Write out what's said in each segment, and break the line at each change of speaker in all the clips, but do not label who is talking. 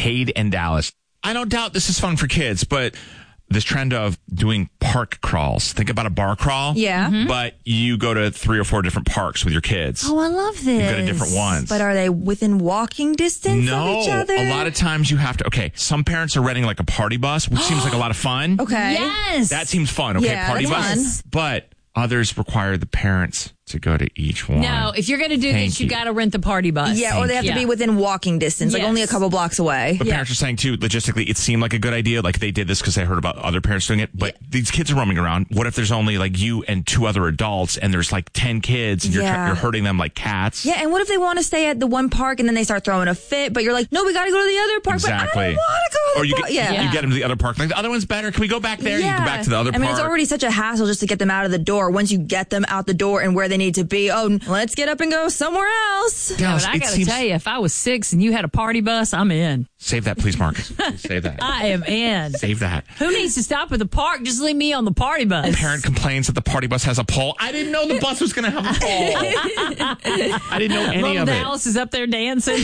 Cade and Dallas. I don't doubt this is fun for kids, but this trend of doing park crawls. Think about a bar crawl.
Yeah.
But you go to 3 or 4 different parks with your kids.
Oh, I love this.
You go to different ones.
But are they within walking distance of each other?
A lot of times you have to. Okay, some parents are renting like a party bus, which seems like a lot of fun.
Okay.
Yes.
That seems fun. Okay,
Yeah,
party
that's
bus.
fun.
But others require the parents to go to each one.
No, if you're going to do
Thank
this, you
you.
got to rent the party bus.
Yeah, or they have to be within walking distance, like
Yes.
only a couple blocks away.
But parents are saying, too, logistically, it seemed like a good idea. Like, they did this because they heard about other parents doing it. But these kids are roaming around. What if there's only, like, you and 2 other adults, and there's, like, 10 kids, and you're hurting them like cats?
Yeah, and what if they want to stay at the one park, and then they start throwing a fit, but you're like, no, we got to go to the other park.
Exactly.
But I don't want to go to
Or
the
you
park.
get, you get them to the other park. Like, the other one's better. Can we go back there? You go back to the other park.
I mean, it's already such a hassle just to get them out of the door. Once you get them out the door and where they need to be, let's get up and go somewhere else.
No, but I got to tell you, if I was 6 and you had a party bus, I'm in.
Save that, please, Marcus. Please save that.
I am in.
Save that.
Who needs to stop at the park? Just leave me on the party bus.
A parent complains that the party bus has a pole. I didn't know the bus was going to have a pole. I didn't know any
Little
of it.
Dallas is up there dancing.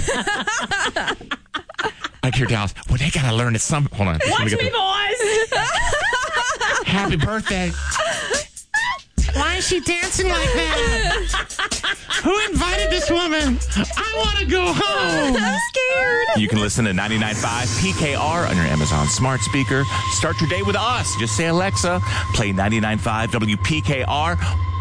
I hear Dallas. Well, they got to learn it some. Hold on.
Watch me, boys.
Happy birthday. Why is she dancing like that? Who invited this woman? I want to go home.
I'm scared.
You can listen to 99.5 PKR on your Amazon smart speaker. Start your day with us. Just say, Alexa, play 99.5 WPKR.